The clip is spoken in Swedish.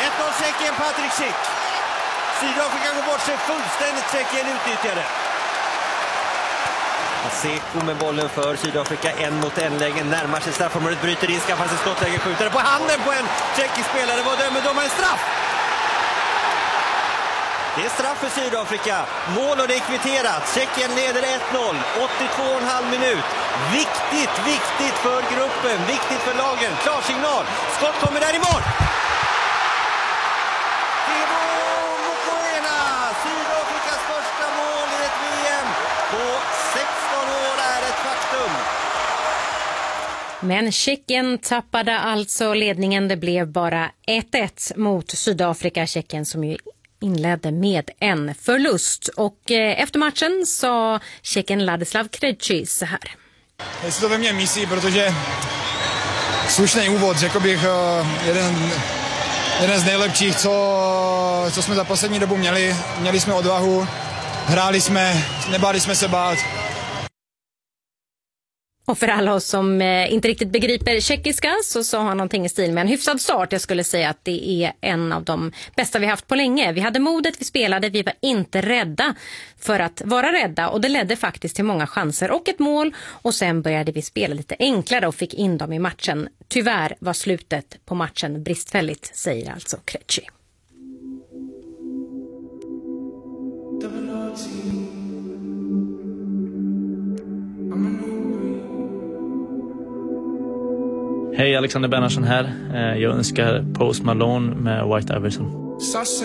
1-0 Tjeckien, Patrik Schick. Sydafrika går bort sig fullständigt, Tjeckien utnyttjade. Seko med bollen för Sydafrika, 1-mot-1-lägen, närmar sig straffområdet, bryter in, skaffar sig skottläge, skjuter på handen på en tjeckisk spelare. Vad dömer domaren? Straff! Det är straff för Sydafrika. Mål och det är kvitterat. Tjeckien leder 1-0, 82,5 minut. Viktigt för gruppen, viktigt för lagen. Klarsignal, skott kommer där i mål. Sydafrikas första mål i ett VM på 16 år är ett faktum. Men Tjeckien tappade alltså ledningen. Det blev bara 1-1 mot Sydafrika. Tjeckien som ju inledde med en förlust. Och efter matchen sa Tjeckien Ladislav Krejci så här. Je si to ve mně mísí, protože slušný úvod, řekl bych, jeden z nejlepších, co jsme za poslední dobu měli. Měli jsme odvahu, hráli jsme, nebáli jsme se bát. Och för alla oss som inte riktigt begriper tjeckiska så sa han någonting i stil med en hyfsad start. Jag skulle säga att det är en av de bästa vi haft på länge. Vi hade modet, vi spelade, vi var inte rädda för att vara rädda. Och det ledde faktiskt till många chanser och ett mål. Och sen började vi spela lite enklare och fick in dem i matchen. Tyvärr var slutet på matchen bristfälligt, säger alltså Krejci. Hej, Alexander Bernhardsson här. Jag önskar Post Malone med White Iverson.